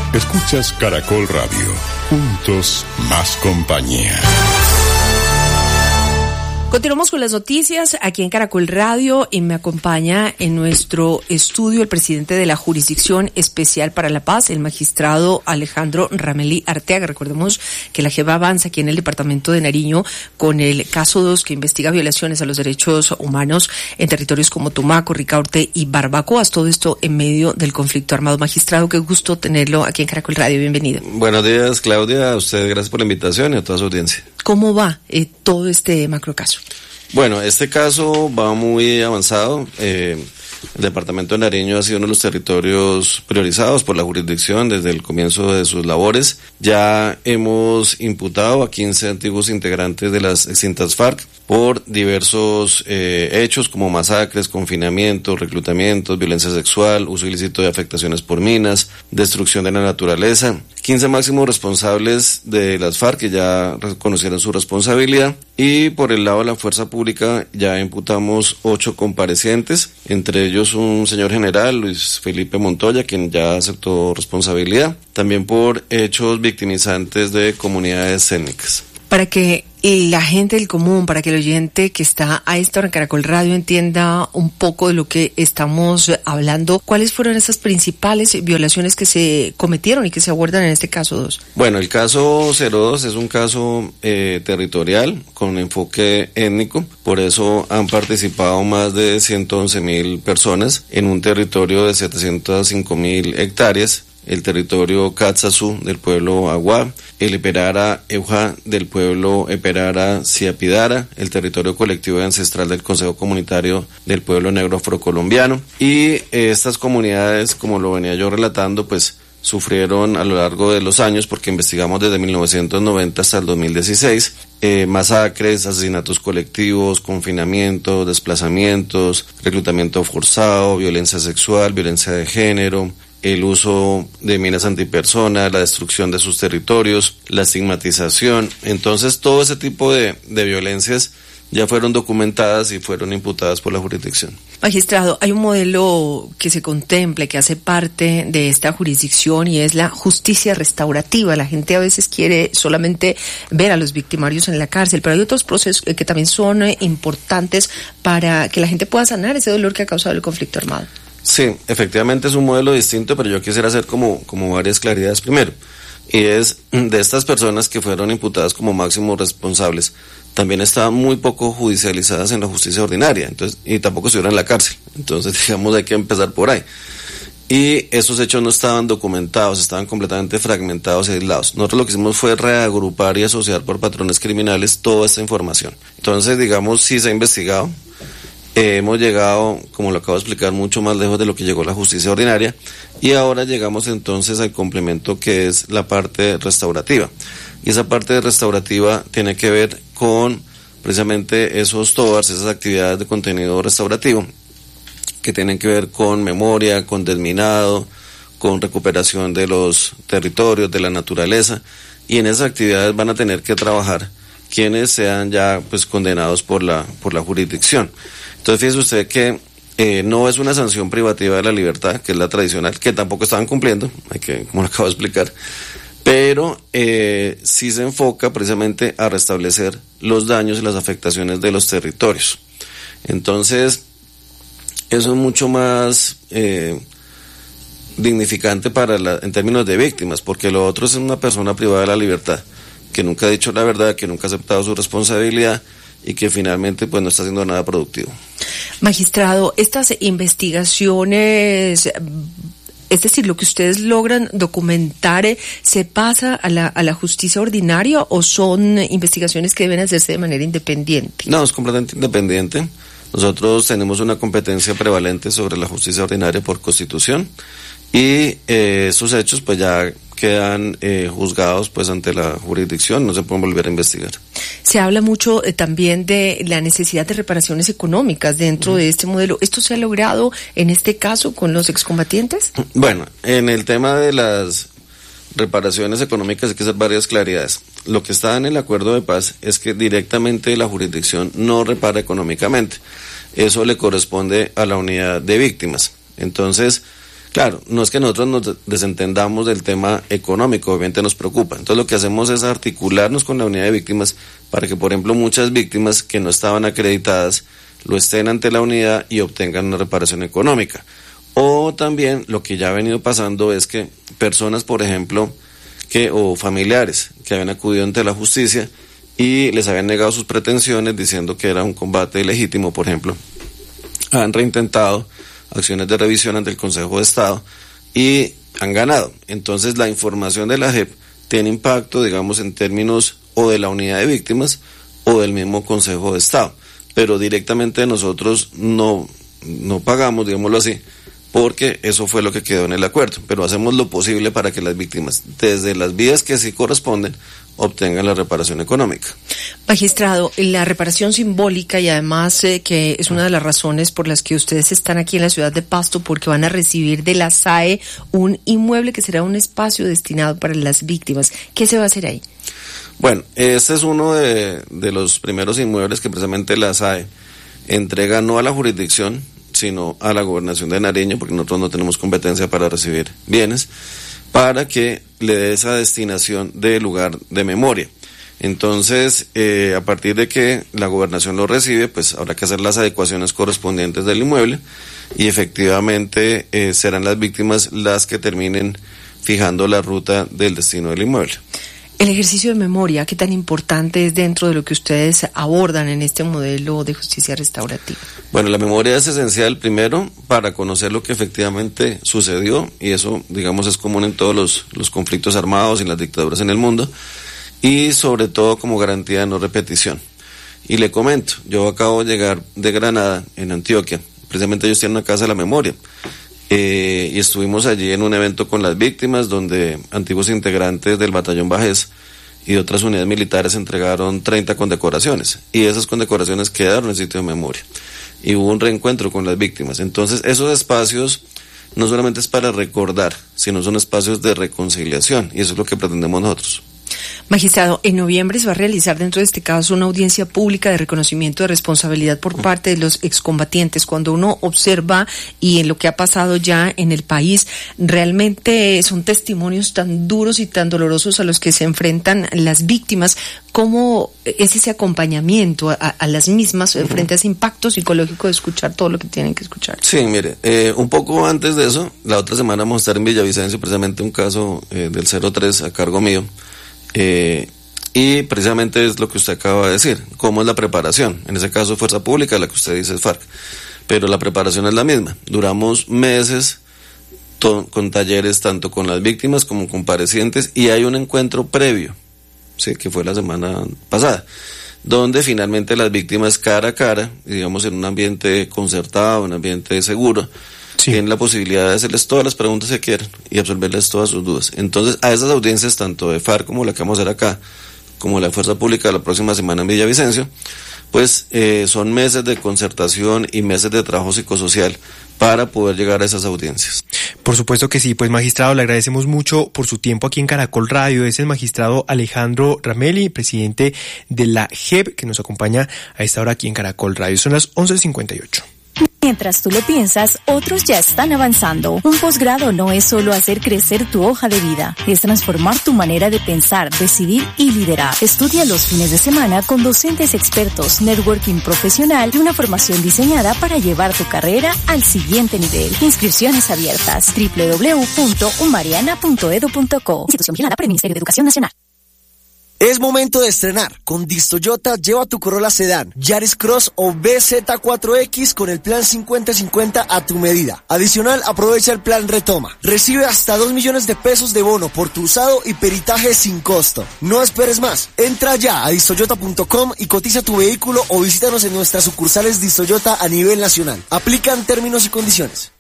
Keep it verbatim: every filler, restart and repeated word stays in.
Escuchas Caracol Radio. Juntos, más compañía. Continuamos con las noticias aquí en Caracol Radio y me acompaña en nuestro estudio el presidente de la Jurisdicción Especial para la Paz, el magistrado Alejandro Ramelí Arteaga. Recordemos que la JEP avanza aquí en el departamento de Nariño con el caso dos que investiga violaciones a los derechos humanos en territorios como Tumaco, Ricaurte y Barbacoas. Todo esto en medio del conflicto armado. Magistrado, qué gusto tenerlo aquí en Caracol Radio. Bienvenido. Buenos días, Claudia. A usted gracias por la invitación y a toda su audiencia. ¿Cómo va eh, todo este macrocaso? Bueno, este caso va muy avanzado. Eh, el departamento de Nariño ha sido uno de los territorios priorizados por la jurisdicción desde el comienzo de sus labores. Ya hemos imputado a quince antiguos integrantes de las extintas FARC por diversos eh, hechos como masacres, confinamientos, reclutamientos, violencia sexual, uso ilícito de afectaciones por minas, destrucción de la naturaleza. quince máximos responsables de las FARC que ya reconocieron su responsabilidad, y por el lado de la fuerza pública ya imputamos ocho comparecientes, entre ellos un señor general, Luis Felipe Montoya, quien ya aceptó responsabilidad, también por hechos victimizantes de comunidades étnicas. Para que la gente del común, para que el oyente que está a esta hora en Caracol Radio entienda un poco de lo que estamos hablando, ¿cuáles fueron esas principales violaciones que se cometieron y que se abordan en este caso dos? Bueno, el caso cero dos es un caso eh, territorial con enfoque étnico, por eso han participado más de ciento once mil personas en un territorio de setecientas cinco mil hectáreas. El territorio Catsazú del pueblo Aguá, el Eperara Eujá del pueblo Eperara Siapidara, el territorio colectivo y ancestral del Consejo Comunitario del pueblo negro afrocolombiano. Y eh, estas comunidades, como lo venía yo relatando, pues sufrieron a lo largo de los años, porque investigamos desde mil novecientos noventa hasta el dos mil dieciséis, eh, masacres, asesinatos colectivos, confinamientos, desplazamientos, reclutamiento forzado, violencia sexual, violencia de género, el uso de minas antipersonas, la destrucción de sus territorios, la estigmatización. Entonces todo ese tipo de, de violencias ya fueron documentadas y fueron imputadas por la jurisdicción. Magistrado, hay un modelo que se contempla, que hace parte de esta jurisdicción, y es la justicia restaurativa. La gente a veces quiere solamente ver a los victimarios en la cárcel, pero hay otros procesos que también son importantes para que la gente pueda sanar ese dolor que ha causado el conflicto armado. Sí, efectivamente es un modelo distinto, pero yo quisiera hacer como, como varias claridades primero. Y es de estas personas que fueron imputadas como máximos responsables, también estaban muy poco judicializadas en la justicia ordinaria, entonces, y tampoco estuvieron en la cárcel. Entonces, digamos, hay que empezar por ahí. Y esos hechos no estaban documentados, estaban completamente fragmentados y aislados. Nosotros lo que hicimos fue reagrupar y asociar por patrones criminales toda esta información. Entonces, digamos, sí se ha investigado. Eh, hemos llegado, como lo acabo de explicar, mucho más lejos de lo que llegó la justicia ordinaria, y ahora llegamos entonces al complemento que es la parte restaurativa. Y esa parte restaurativa tiene que ver con precisamente esos T O A R S, esas actividades de contenido restaurativo, que tienen que ver con memoria, con desminado, con recuperación de los territorios, de la naturaleza, y en esas actividades van a tener que trabajar quienes sean ya pues condenados por la, por la jurisdicción. Entonces fíjese usted que eh, no es una sanción privativa de la libertad, que es la tradicional, que tampoco estaban cumpliendo, hay que, como lo acabo de explicar, pero eh, sí se enfoca precisamente a restablecer los daños y las afectaciones de los territorios. Entonces, eso es mucho más eh, dignificante para la, en términos de víctimas, porque lo otro es una persona privada de la libertad, que nunca ha dicho la verdad, que nunca ha aceptado su responsabilidad y que finalmente pues no está haciendo nada productivo. Magistrado, estas investigaciones, es decir, lo que ustedes logran documentar, ¿se pasa a la, a la justicia ordinaria o son investigaciones que deben hacerse de manera independiente? No, es completamente independiente. Nosotros tenemos una competencia prevalente sobre la justicia ordinaria por constitución, y eh, esos hechos pues ya quedan eh, juzgados pues ante la jurisdicción, no se pueden volver a investigar. Se habla mucho eh, también de la necesidad de reparaciones económicas dentro mm. de este modelo. ¿Esto se ha logrado en este caso con los excombatientes? Bueno, en el tema de las reparaciones económicas hay que hacer varias claridades. Lo que está en el acuerdo de paz es que directamente la jurisdicción no repara económicamente. Eso le corresponde a la unidad de víctimas. Entonces, Claro, no es que nosotros nos desentendamos del tema económico, obviamente nos preocupa. Entonces lo que hacemos es articularnos con la unidad de víctimas para que, por ejemplo, muchas víctimas que no estaban acreditadas lo estén ante la unidad y obtengan una reparación económica. O también lo que ya ha venido pasando es que personas, por ejemplo, que o familiares que habían acudido ante la justicia y les habían negado sus pretensiones diciendo que era un combate ilegítimo, por ejemplo, han reintentado acciones de revisión ante el Consejo de Estado y han ganado. Entonces la información de la J E P tiene impacto, digamos, en términos o de la unidad de víctimas o del mismo Consejo de Estado, pero directamente nosotros no, no pagamos, digámoslo así, porque eso fue lo que quedó en el acuerdo, pero hacemos lo posible para que las víctimas, desde las vías que sí corresponden, obtengan la reparación económica. Magistrado, la reparación simbólica y además eh, que es una de las razones por las que ustedes están aquí en la ciudad de Pasto, porque van a recibir de la S A E un inmueble que será un espacio destinado para las víctimas. ¿Qué se va a hacer ahí? Bueno, este es uno de, de los primeros inmuebles que precisamente la S A E entrega no a la jurisdicción, sino a la Gobernación de Nariño, porque nosotros no tenemos competencia para recibir bienes, para que le dé esa destinación de lugar de memoria. Entonces, eh, a partir de que la Gobernación lo recibe, pues habrá que hacer las adecuaciones correspondientes del inmueble y efectivamente eh, serán las víctimas las que terminen fijando la ruta del destino del inmueble. El ejercicio de memoria, ¿qué tan importante es dentro de lo que ustedes abordan en este modelo de justicia restaurativa? Bueno, la memoria es esencial, primero, para conocer lo que efectivamente sucedió, y eso, digamos, es común en todos los, los conflictos armados y las dictaduras en el mundo, y sobre todo como garantía de no repetición. Y le comento, yo acabo de llegar de Granada, en Antioquia, precisamente ellos tienen una casa de la memoria, Eh, y estuvimos allí en un evento con las víctimas donde antiguos integrantes del batallón Bajés y otras unidades militares entregaron treinta condecoraciones y esas condecoraciones quedaron en sitio de memoria y hubo un reencuentro con las víctimas. Entonces esos espacios no solamente es para recordar, sino son espacios de reconciliación y eso es lo que pretendemos nosotros. Magistrado, en noviembre se va a realizar dentro de este caso una audiencia pública de reconocimiento de responsabilidad por parte de los excombatientes. Cuando uno observa y en lo que ha pasado ya en el país, realmente son testimonios tan duros y tan dolorosos a los que se enfrentan las víctimas. ¿Cómo es ese acompañamiento a, a las mismas uh-huh. frente a ese impacto psicológico de escuchar todo lo que tienen que escuchar? Sí, mire, eh, un poco antes de eso, la otra semana vamos a estar en Villavicencio, precisamente un caso eh, del cero tres a cargo mío. Eh, y precisamente es lo que usted acaba de decir, cómo es la preparación, en ese caso Fuerza Pública, la que usted dice es FARC, pero la preparación es la misma, duramos meses to- con talleres tanto con las víctimas como con comparecientes y hay un encuentro previo, sí, que fue la semana pasada, donde finalmente las víctimas cara a cara, digamos en un ambiente concertado, un ambiente seguro, sí, tienen la posibilidad de hacerles todas las preguntas que quieran y absolverles todas sus dudas. Entonces, a esas audiencias, tanto de FARC como la que vamos a hacer acá, como la Fuerza Pública la próxima semana en Villavicencio, pues eh, son meses de concertación y meses de trabajo psicosocial para poder llegar a esas audiencias. Por supuesto que sí, pues magistrado, le agradecemos mucho por su tiempo aquí en Caracol Radio. Es el magistrado Alejandro Ramelli, presidente de la J E P, que nos acompaña a esta hora aquí en Caracol Radio. Son las once cincuenta y ocho. Mientras tú lo piensas, otros ya están avanzando. Un posgrado no es solo hacer crecer tu hoja de vida, es transformar tu manera de pensar, decidir y liderar. Estudia los fines de semana con docentes expertos, networking profesional y una formación diseñada para llevar tu carrera al siguiente nivel. Inscripciones abiertas. doble u doble u doble u punto umariana punto edu punto co. Institución vigilada por el Ministerio de Educación Nacional. Es momento de estrenar. Con Distoyota lleva tu Corolla Sedán, Yaris Cross o B Z cuatro X con el plan cincuenta cincuenta a tu medida. Adicional, aprovecha el plan Retoma. Recibe hasta dos millones de pesos de bono por tu usado y peritaje sin costo. No esperes más. Entra ya a distoyota punto com y cotiza tu vehículo o visítanos en nuestras sucursales Distoyota a nivel nacional. Aplican términos y condiciones.